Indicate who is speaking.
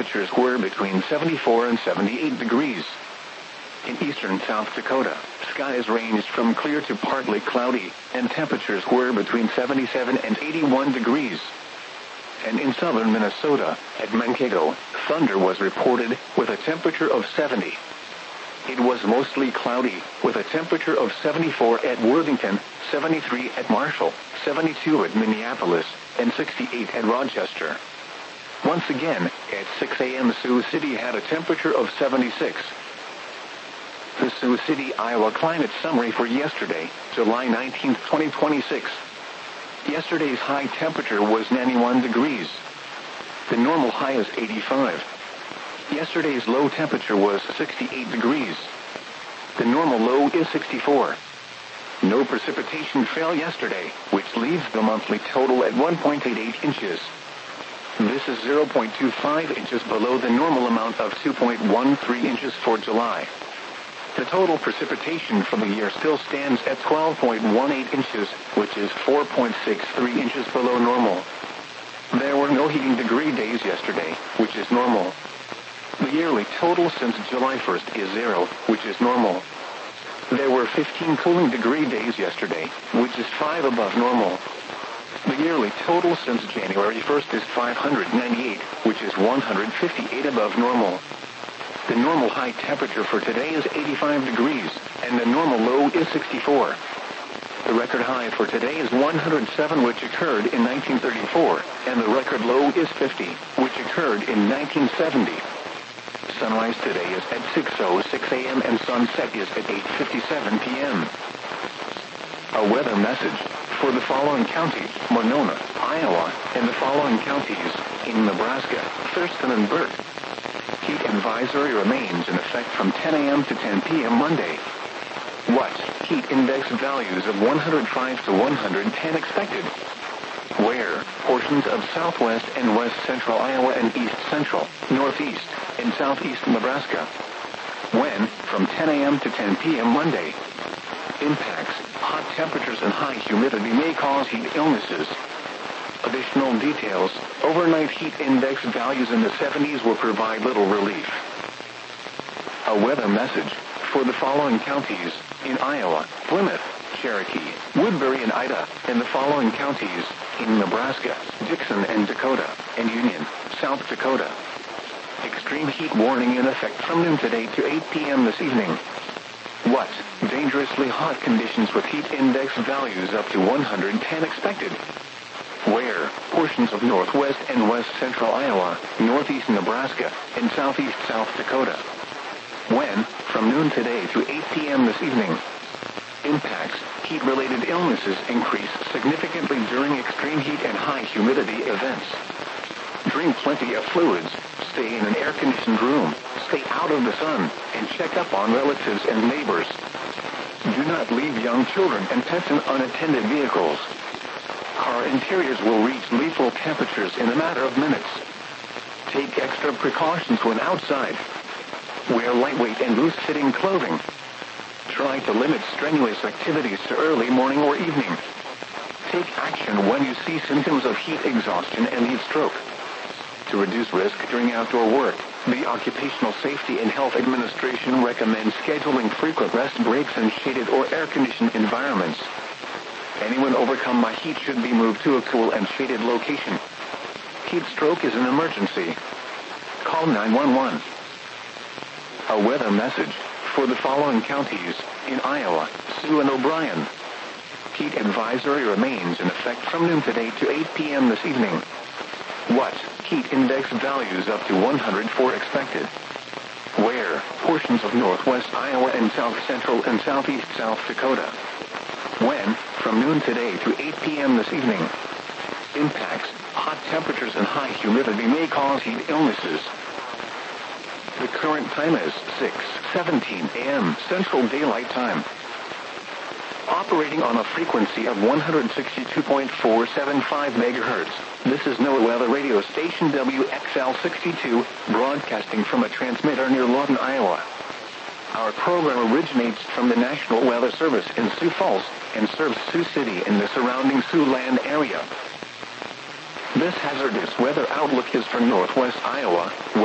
Speaker 1: temperatures were between 74 and 78 degrees. In eastern South Dakota, skies ranged from clear to partly cloudy, and temperatures were between 77 and 81 degrees. And in southern Minnesota, at Mankato, thunder was reported, with a temperature of 70. It was mostly cloudy, with a temperature of 74 at Worthington, 73 at Marshall, 72 at Minneapolis, and 68 at Rochester. Once again, at 6 a.m. Sioux City had a temperature of 76. The Sioux City, Iowa climate summary for yesterday, July 19, 2026. Yesterday's high temperature was 91 degrees. The normal high is 85. Yesterday's low temperature was 68 degrees. The normal low is 64. No precipitation fell yesterday, which leaves the monthly total at 1.88 inches. This is 0.25 inches below the normal amount of 2.13 inches for July. The total precipitation for the year still stands at 12.18 inches, which is 4.63 inches below normal. There were no heating degree days yesterday, which is normal. The yearly total since July 1st is 0, which is normal. There were 15 cooling degree days yesterday, which is 5 above normal. The yearly total since January 1st is 598, which is 158 above normal. The normal high temperature for today is 85 degrees, and the normal low is 64. The record high for today is 107, which occurred in 1934, and the record low is 50, which occurred in 1970. Sunrise today is at 6:06 a.m. and sunset is at 8:57 p.m. A weather message for the following counties: Monona, Iowa, and the following counties in Nebraska: Thurston and Burt. Heat advisory remains in effect from 10 a.m. to 10 p.m. Monday. What? Heat index values of 105 to 110 expected. Where? Portions of southwest and west central Iowa and east central, northeast, and southeast Nebraska. When? From 10 a.m. to 10 p.m. Monday. Impacts: hot temperatures and high humidity may cause heat illnesses. Additional details: overnight heat index values in the 70s will provide little relief. A weather message for the following counties in Iowa: Plymouth, Cherokee, Woodbury and Ida, and the following counties in Nebraska: Dixon and Dakota, and Union, South Dakota. Extreme heat warning in effect from noon today to 8 p.m. this evening. What? Dangerously hot conditions with heat index values up to 110 expected. Where? Portions of northwest and west central Iowa, northeast Nebraska, and southeast South Dakota. When? From noon today to 8 p.m. this evening. Impacts: heat-related illnesses increase significantly during extreme heat and high humidity events. Drink plenty of fluids, stay in an air-conditioned room, stay out of the sun, and check up on relatives and neighbors. Do not leave young children and pets in unattended vehicles. Car interiors will reach lethal temperatures in a matter of minutes. Take extra precautions when outside. Wear lightweight and loose-fitting clothing. Try to limit strenuous activities to early morning or evening. Take action when you see symptoms of heat exhaustion and heat stroke. To reduce risk during outdoor work, the Occupational Safety and Health Administration recommends scheduling frequent rest breaks in shaded or air-conditioned environments. Anyone overcome by heat should be moved to a cool and shaded location. Heat stroke is an emergency. Call 911. A weather message for the following counties in Iowa: Sioux and O'Brien. Heat advisory remains in effect from noon today to 8 p.m. this evening. What? Heat index values up to 104 expected. Where? Portions of northwest Iowa and south central and southeast South Dakota. When? From noon today to 8 p.m. this evening. Impacts: hot temperatures and high humidity may cause heat illnesses. The current time is 6:17 a.m. Central Daylight Time. Operating on a frequency of 162.475 megahertz, this is NOAA Weather Radio Station WXL62, broadcasting from a transmitter near Lawton, Iowa. Our program originates from the National Weather Service in Sioux Falls and serves Sioux City and the surrounding Siouxland area. This hazardous weather outlook is for northwest Iowa,